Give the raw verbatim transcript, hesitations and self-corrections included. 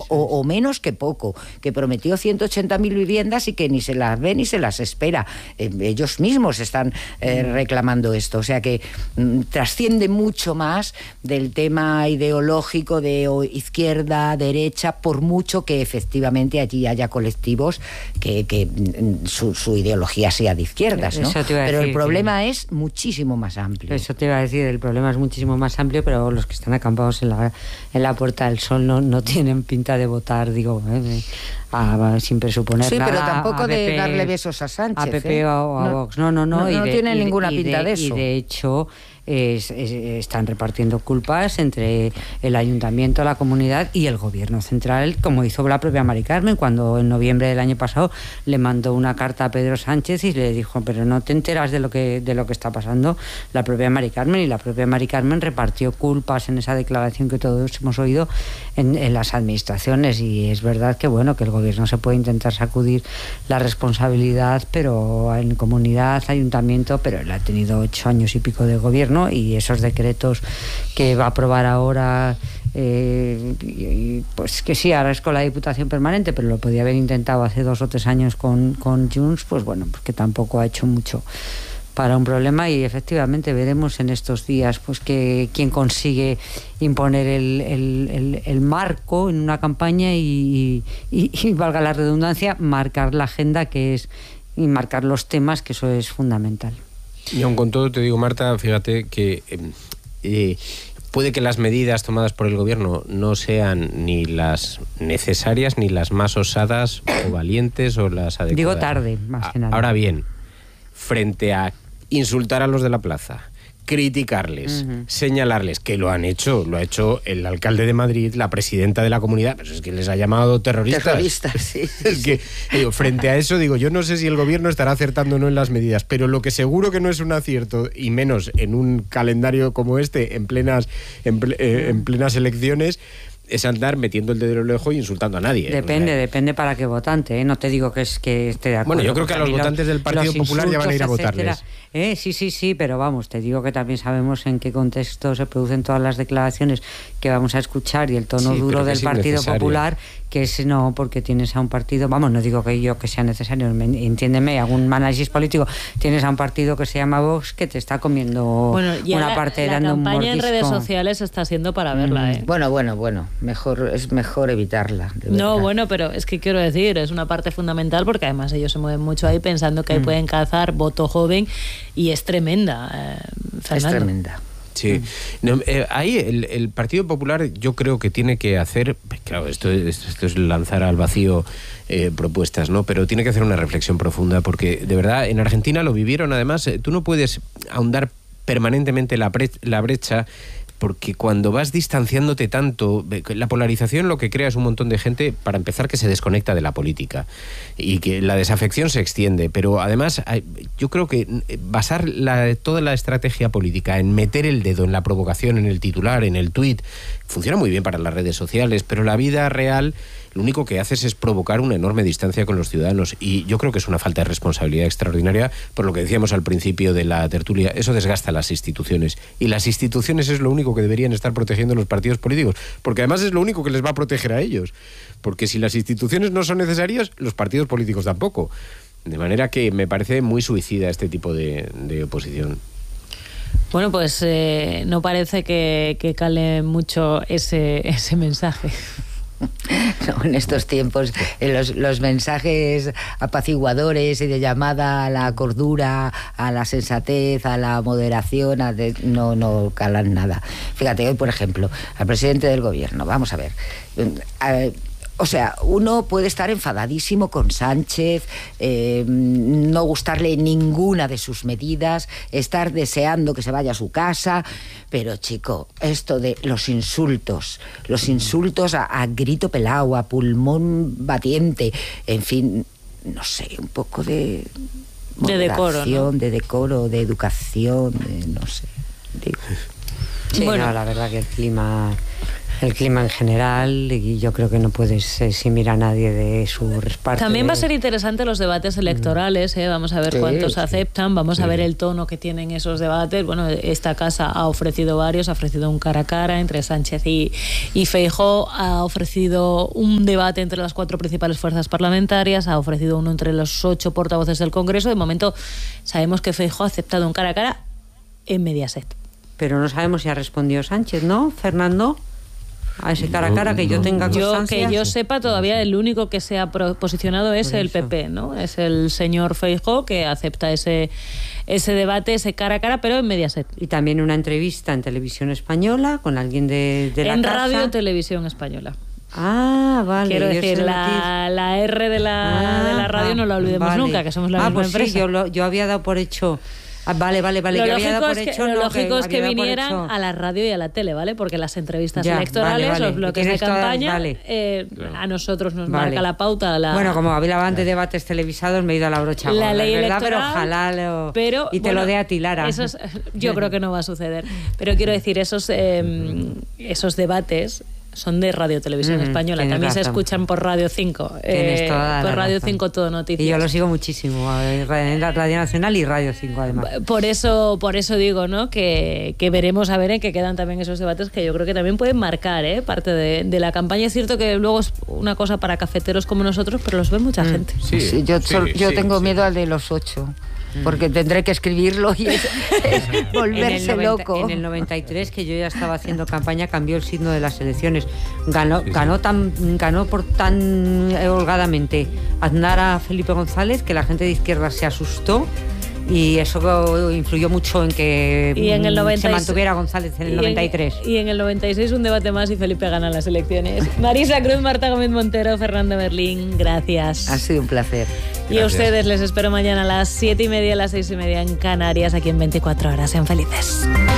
o, o menos que poco, que prometió ciento ochenta mil viviendas y que ni se las ve ni se las espera. Eh, ellos mismos están eh, reclamando esto, o sea que mm, trasciende mucho más del tema ideológico de o, izquierda, derecha, por mucho que efectivamente allí haya colectivos que, que mm, su, su ideología sea de izquierdas, ¿no? Pero el problema que... es muchísimo más amplio. Eso te iba a decir, el problema es muchísimo más amplio, pero los que están acampados en la, en la Puerta del Sol no, no tienen pinta de votar, digo, eh, a, sin presuponer sí, nada. Sí, pero tampoco a de P P, darle besos a Sánchez. A P P ¿eh? o a no, Vox. No, no, no. No, y no de, tienen y, ninguna y pinta de, de eso. Y de hecho... Es, es, están repartiendo culpas entre el ayuntamiento, la comunidad y el gobierno central, como hizo la propia Mari Carmen cuando en noviembre del año pasado le mandó una carta a Pedro Sánchez y le dijo, pero no te enteras de lo que de lo que está pasando. La propia Mari Carmen, y la propia Mari Carmen repartió culpas en esa declaración que todos hemos oído en, en las administraciones. Y es verdad que bueno, que el gobierno se puede intentar sacudir la responsabilidad, pero en comunidad, ayuntamiento, pero él ha tenido ocho años y pico de gobierno, y esos decretos que va a aprobar ahora, eh, y, pues que sí, ahora es con la Diputación Permanente, pero lo podía haber intentado hace dos o tres años con, con Junts, pues bueno, pues que tampoco ha hecho mucho para un problema. Y efectivamente veremos en estos días pues que quién consigue imponer el, el, el, el marco en una campaña y, y, y valga la redundancia, marcar la agenda, que es, y marcar los temas, que eso es fundamental. Y aun con todo te digo, Marta, fíjate que eh, eh, puede que las medidas tomadas por el gobierno no sean ni las necesarias, ni las más osadas o valientes o las adecuadas. Digo tarde, más que nada. Ahora bien, frente a insultar a los de la plaza, criticarles, uh-huh. señalarles, que lo han hecho, lo ha hecho el alcalde de Madrid, la presidenta de la comunidad, pero es que les ha llamado terroristas. Terroristas, sí. Es que, digo, frente a eso, digo, yo no sé si el gobierno estará acertando o no en las medidas, pero lo que seguro que no es un acierto, y menos en un calendario como este, en plenas, en, ple, eh, en plenas elecciones, es andar metiendo el dedo en el ojo y insultando a nadie. Depende, o sea, depende para qué votante, ¿eh? No te digo que es que esté de acuerdo. Bueno, yo creo que a los votantes del Partido Popular ya van a ir a votarles. ¿Eh? Sí, sí, sí, pero vamos, te digo que también sabemos en qué contexto se producen todas las declaraciones que vamos a escuchar y el tono sí, duro del Partido Popular, que es no porque tienes a un partido, vamos, no digo que yo que sea necesario, entiéndeme, algún análisis político, tienes a un partido que se llama Vox que te está comiendo bueno, una la, parte la dando un mordisco. La campaña en redes sociales está siendo para verla, mm. ¿eh? Bueno, bueno, bueno, mejor es mejor evitarla. No, bueno, pero es que quiero decir, es una parte fundamental porque además ellos se mueven mucho ahí pensando que ahí mm. pueden cazar voto joven y es tremenda, eh, Fernando. Es tremenda. Sí, no, eh, ahí el, el Partido Popular yo creo que tiene que hacer, claro, esto, esto, esto es lanzar al vacío eh, propuestas, ¿no? Pero tiene que hacer una reflexión profunda porque de verdad en Argentina lo vivieron, además, eh, tú no puedes ahondar permanentemente la, bre- la brecha porque cuando vas distanciándote tanto, la polarización lo que crea es un montón de gente, para empezar, que se desconecta de la política y que la desafección se extiende, pero además yo creo que basar la, toda la estrategia política en meter el dedo en la provocación, en el titular, en el tuit, funciona muy bien para las redes sociales, pero la vida real lo único que haces es provocar una enorme distancia con los ciudadanos y yo creo que es una falta de responsabilidad extraordinaria, por lo que decíamos al principio de la tertulia, eso desgasta las instituciones y las instituciones es lo único que deberían estar protegiendo los partidos políticos, porque además es lo único que les va a proteger a ellos, porque si las instituciones no son necesarias, los partidos políticos tampoco, de manera que me parece muy suicida este tipo de, de oposición. Bueno, pues eh, no parece que, que cale mucho ese, ese mensaje. No, en estos tiempos los, los mensajes apaciguadores y de llamada a la cordura, a la sensatez, a la moderación, a de, no, no calan nada. Fíjate, hoy por ejemplo, al presidente del gobierno, vamos a ver, a, o sea, uno puede estar enfadadísimo con Sánchez, eh, no gustarle ninguna de sus medidas, estar deseando que se vaya a su casa, pero chico, esto de los insultos, los insultos a, a grito pelado, a pulmón batiente, en fin, no sé, un poco de de decoro, ¿no? de decoro, de educación, de, no sé. Digo. Sí, bueno, no, la verdad que el clima el clima en general, y yo creo que no puedes eximir a nadie de su respaldo. También va a de... ser interesante los debates electorales, ¿eh? Vamos a ver Sí, cuántos sí. aceptan, vamos Sí. a ver el tono que tienen esos debates. Bueno, esta casa ha ofrecido varios, ha ofrecido un cara a cara entre Sánchez y, y Feijóo, ha ofrecido un debate entre las cuatro principales fuerzas parlamentarias, ha ofrecido uno entre los ocho portavoces del Congreso. De momento sabemos que Feijóo ha aceptado un cara a cara en Mediaset. Pero no sabemos si ha respondido Sánchez, ¿no, Fernando? A ese cara a cara que yo No, tenga no. Yo, constancia. que yo sepa, todavía el único que se ha pro- posicionado es Por el eso. P P, ¿no? Es el señor Feijóo que acepta ese, ese debate, ese cara a cara, pero en Mediaset. Y también una entrevista en Televisión Española con alguien de, de la En casa. Radio Televisión Española. Ah, vale. Quiero yo decir, sé la, la R de la, Ah, de la radio ah, no la olvidemos vale. nunca, que somos la ah, misma pues empresa. Sí, yo, lo, yo había dado por hecho. Ah, vale, vale, vale. Lo yo había lógico dado es por que, hecho. lo no, lógico es que había dado por vinieran hecho. a la radio y a la tele, ¿vale? Porque las entrevistas Ya, electorales, vale, vale. los bloques de Tienes todas- campaña, vale. eh, Claro. a nosotros nos Vale. marca la pauta. La, Bueno, como hablaban de debates televisados, me he ido a la brocha la gorda, ley es verdad, electoral, pero ojalá lo... pero, y te bueno, lo dé a ti, Lara. eso es- yo creo que no va a suceder. Pero quiero decir, esos, eh, esos debates son de Radio Televisión Mm, Española. tienes También se razón. escuchan por Radio cinco. Tienes eh, toda por la Radio razón. cinco Todo Noticias. Y yo lo sigo muchísimo, eh, en la Radio Nacional y Radio cinco, además. Por eso, por eso digo, ¿no? Que, que veremos a ver en qué quedan también esos debates que yo creo que también pueden marcar, ¿eh? Parte de, de la campaña. Es cierto que luego es una cosa para cafeteros como nosotros, pero los ve mucha gente. Sí, Sí, yo sí, sol- yo sí, tengo sí. miedo al de los ocho, porque tendré que escribirlo y es, es En el, volverse noventa loco. en el noventa y tres, que yo ya estaba haciendo campaña, cambió el signo de las elecciones. Ganó, Sí, sí. ganó, tan, ganó por tan eh, holgadamente Aznar a Felipe González que la gente de izquierda se asustó. Y eso influyó mucho en que Y en el mm, noventa se y- mantuviera González en el y noventa y tres. Y en el noventa y seis un debate más y Felipe gana las elecciones. Marisa Cruz, Marta Gómez Montero, Fernando Berlín, gracias. Ha sido un placer. Y a Gracias. ustedes les espero mañana a las siete y media, a las seis y media en Canarias, aquí en veinticuatro horas. Sean felices.